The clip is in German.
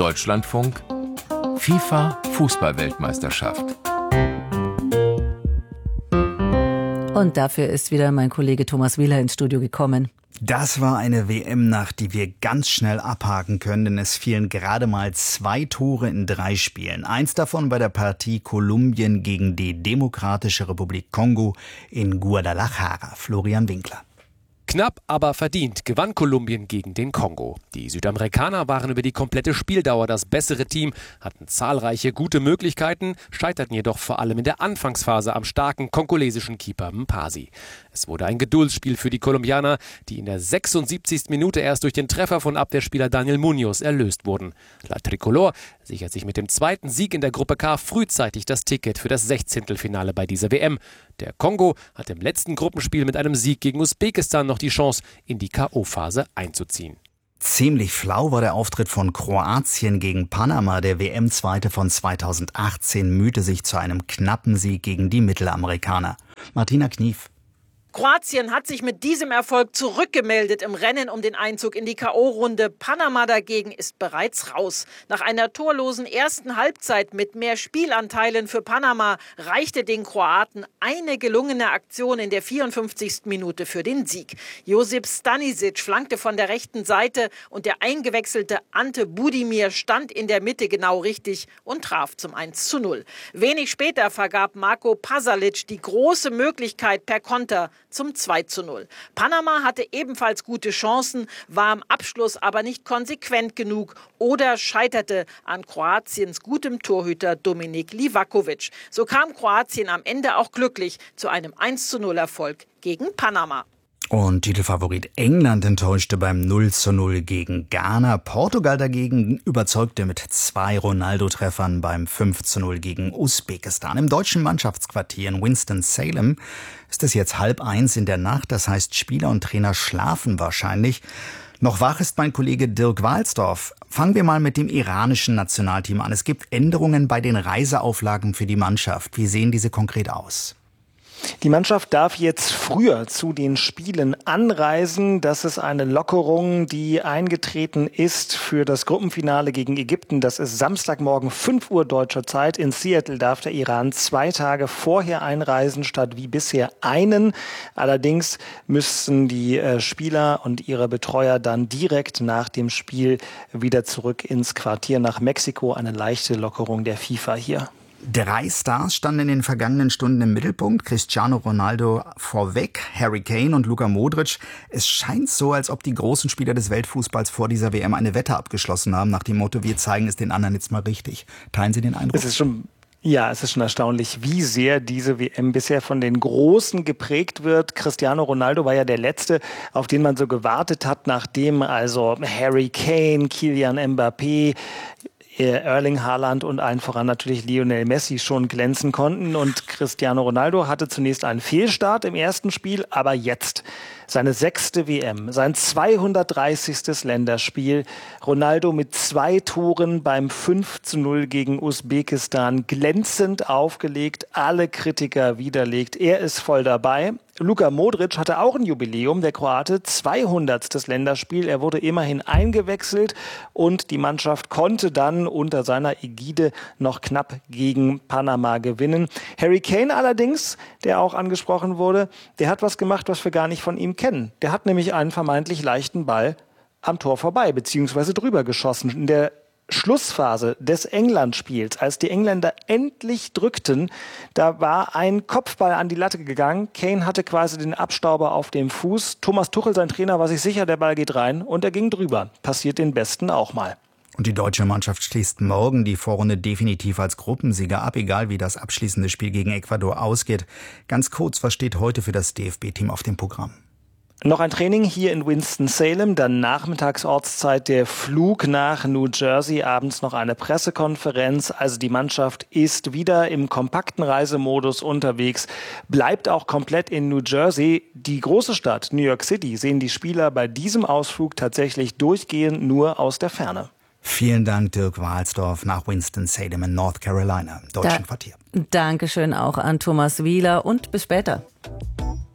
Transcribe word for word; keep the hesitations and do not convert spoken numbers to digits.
Deutschlandfunk FIFA Fußball-Weltmeisterschaft. Und dafür ist wieder mein Kollege Thomas Wieler ins Studio gekommen. Das war eine W M-Nacht, die wir ganz schnell abhaken können, denn es fielen gerade mal zwei Tore in drei Spielen. Eins davon bei der Partie Kolumbien gegen die Demokratische Republik Kongo in Guadalajara. Florian Winkler. Knapp, aber verdient gewann Kolumbien gegen den Kongo. Die Südamerikaner waren über die komplette Spieldauer das bessere Team, hatten zahlreiche gute Möglichkeiten, scheiterten jedoch vor allem in der Anfangsphase am starken kongolesischen Keeper Mpasi. Es wurde ein Geduldsspiel für die Kolumbianer, die in der sechsundsiebzigsten Minute erst durch den Treffer von Abwehrspieler Daniel Munoz erlöst wurden. La Tricolor sichert sich mit dem zweiten Sieg in der Gruppe K frühzeitig das Ticket für das Sechzehntelfinale bei dieser W M. Der Kongo hat im letzten Gruppenspiel mit einem Sieg gegen Usbekistan noch die Chance, in die K O-Phase einzuziehen. Ziemlich flau war der Auftritt von Kroatien gegen Panama. Der W M-Zweite von zweitausendachtzehn mühte sich zu einem knappen Sieg gegen die Mittelamerikaner. Martina Knief. Kroatien hat sich mit diesem Erfolg zurückgemeldet im Rennen um den Einzug in die K O-Runde. Panama dagegen ist bereits raus. Nach einer torlosen ersten Halbzeit mit mehr Spielanteilen für Panama reichte den Kroaten eine gelungene Aktion in der vierundfünfzigsten Minute für den Sieg. Josip Stanisic flankte von der rechten Seite und der eingewechselte Ante Budimir stand in der Mitte genau richtig und traf zum eins zu null. Wenig später vergab Marko Pasalic die große Möglichkeit per Konter zum zwei zu null. Panama hatte ebenfalls gute Chancen, war am Abschluss aber nicht konsequent genug oder scheiterte an Kroatiens gutem Torhüter Dominik Livakovic. So kam Kroatien am Ende auch glücklich zu einem eins zu null Erfolg gegen Panama. Und Titelfavorit England enttäuschte beim null zu null gegen Ghana. Portugal dagegen überzeugte mit zwei Ronaldo-Treffern beim fünf zu null gegen Usbekistan. Im deutschen Mannschaftsquartier in Winston-Salem ist es jetzt halb eins in der Nacht. Das heißt, Spieler und Trainer schlafen wahrscheinlich. Noch wach ist mein Kollege Dirk Walsdorf. Fangen wir mal mit dem iranischen Nationalteam an. Es gibt Änderungen bei den Reiseauflagen für die Mannschaft. Wie sehen diese konkret aus? Die Mannschaft darf jetzt früher zu den Spielen anreisen. Das ist eine Lockerung, die eingetreten ist für das Gruppenfinale gegen Ägypten. Das ist Samstagmorgen fünf Uhr deutscher Zeit. In Seattle darf der Iran zwei Tage vorher einreisen, statt wie bisher einen. Allerdings müssten die Spieler und ihre Betreuer dann direkt nach dem Spiel wieder zurück ins Quartier nach Mexiko. Eine leichte Lockerung der FIFA hier. Drei Stars standen in den vergangenen Stunden im Mittelpunkt. Cristiano Ronaldo vorweg, Harry Kane und Luka Modric. Es scheint so, als ob die großen Spieler des Weltfußballs vor dieser W M eine Wette abgeschlossen haben, nach dem Motto, wir zeigen es den anderen jetzt mal richtig. Teilen Sie den Eindruck? Es ist schon Ja, es ist schon erstaunlich, wie sehr diese W M bisher von den Großen geprägt wird. Cristiano Ronaldo war ja der Letzte, auf den man so gewartet hat, nachdem also Harry Kane, Kylian Mbappé, Erling Haaland und allen voran natürlich Lionel Messi schon glänzen konnten. Und Cristiano Ronaldo hatte zunächst einen Fehlstart im ersten Spiel, aber jetzt seine sechste W M, sein zweihundertdreißigstes Länderspiel. Ronaldo mit zwei Toren beim fünf zu null gegen Usbekistan, glänzend aufgelegt, alle Kritiker widerlegt. Er ist voll dabei. Luka Modric hatte auch ein Jubiläum, der Kroate, zweihundertstes Länderspiel. Er wurde immerhin eingewechselt und die Mannschaft konnte dann unter seiner Ägide noch knapp gegen Panama gewinnen. Harry Kane allerdings, der auch angesprochen wurde, der hat was gemacht, was wir gar nicht von ihm kennen. Der hat nämlich einen vermeintlich leichten Ball am Tor vorbei bzw. drüber geschossen. In der Schlussphase des England-Spiels, als die Engländer endlich drückten, da war ein Kopfball an die Latte gegangen. Kane hatte quasi den Abstauber auf dem Fuß. Thomas Tuchel, sein Trainer, war sich sicher, der Ball geht rein und er ging drüber. Passiert den Besten auch mal. Und die deutsche Mannschaft schließt morgen die Vorrunde definitiv als Gruppensieger ab, egal wie das abschließende Spiel gegen Ecuador ausgeht. Ganz kurz, was steht heute für das D F B-Team auf dem Programm? Noch ein Training hier in Winston-Salem, dann Nachmittagsortszeit der Flug nach New Jersey, abends noch eine Pressekonferenz. Also die Mannschaft ist wieder im kompakten Reisemodus unterwegs, bleibt auch komplett in New Jersey. Die große Stadt New York City sehen die Spieler bei diesem Ausflug tatsächlich durchgehend nur aus der Ferne. Vielen Dank, Dirk Walsdorf, nach Winston-Salem in North Carolina, im deutschen Da, Quartier. Dankeschön auch an Thomas Wieler und bis später.